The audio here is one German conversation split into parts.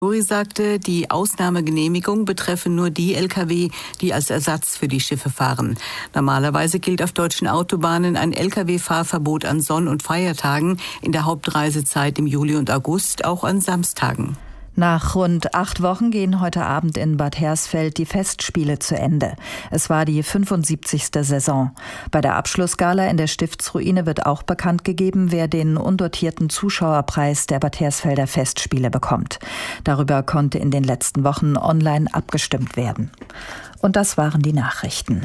Uri sagte, die Ausnahmegenehmigung betreffe nur die Lkw, die als Ersatz für die Schiffe fahren. Normalerweise gilt auf deutschen Autobahnen ein Lkw-Fahrverbot an Sonn- und Feiertagen, in der Hauptreisezeit im Juli und August, auch an Samstagen. Nach rund 8 Wochen gehen heute Abend in Bad Hersfeld die Festspiele zu Ende. Es war die 75. Saison. Bei der Abschlussgala in der Stiftsruine wird auch bekannt gegeben, wer den undotierten Zuschauerpreis der Bad Hersfelder Festspiele bekommt. Darüber konnte in den letzten Wochen online abgestimmt werden. Und das waren die Nachrichten.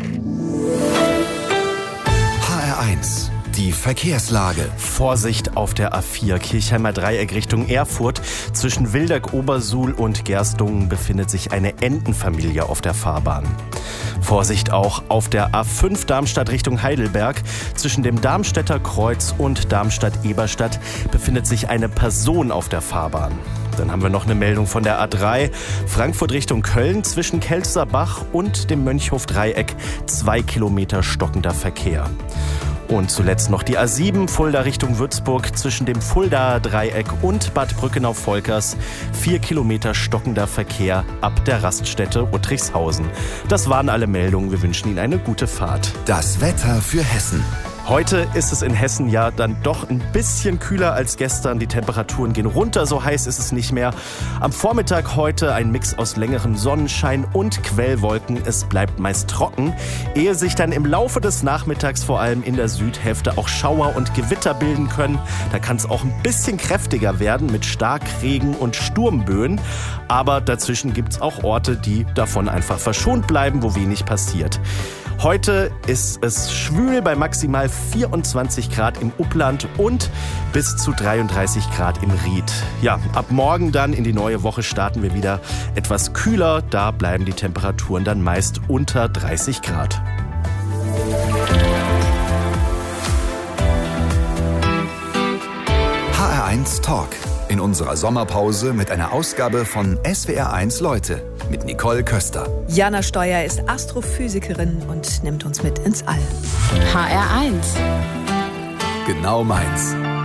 HR1. Die Verkehrslage. Vorsicht auf der A4 Kirchheimer Dreieck Richtung Erfurt. Zwischen Wildeck-Obersuhl und Gerstungen befindet sich eine Entenfamilie auf der Fahrbahn. Vorsicht auch auf der A5 Darmstadt Richtung Heidelberg. Zwischen dem Darmstädter Kreuz und Darmstadt-Eberstadt befindet sich eine Person auf der Fahrbahn. Dann haben wir noch eine Meldung von der A3 Frankfurt Richtung Köln. Zwischen Kelsterbach und dem Mönchhof-Dreieck 2 Kilometer stockender Verkehr. Und zuletzt noch die A7 Fulda Richtung Würzburg zwischen dem Fuldaer Dreieck und Bad Brückenau-Volkers 4 Kilometer stockender Verkehr ab der Raststätte Uttrichshausen. Das waren alle Meldungen. Wir wünschen Ihnen eine gute Fahrt. Das Wetter für Hessen. Heute ist es in Hessen ja dann doch ein bisschen kühler als gestern. Die Temperaturen gehen runter, so heiß ist es nicht mehr. Am Vormittag heute ein Mix aus längerem Sonnenschein und Quellwolken. Es bleibt meist trocken, ehe sich dann im Laufe des Nachmittags vor allem in der Südhälfte auch Schauer und Gewitter bilden können. Da kann es auch ein bisschen kräftiger werden mit Starkregen und Sturmböen. Aber dazwischen gibt es auch Orte, die davon einfach verschont bleiben, wo wenig passiert. Heute ist es schwül bei maximal 24 Grad im Upland und bis zu 33 Grad im Ried. Ja, ab morgen dann in die neue Woche starten wir wieder etwas kühler. Da bleiben die Temperaturen dann meist unter 30 Grad. HR1 Talk. In unserer Sommerpause mit einer Ausgabe von SWR1 Leute mit Nicole Köster. Jana Steuer ist Astrophysikerin und nimmt uns mit ins All. HR1. Genau meins.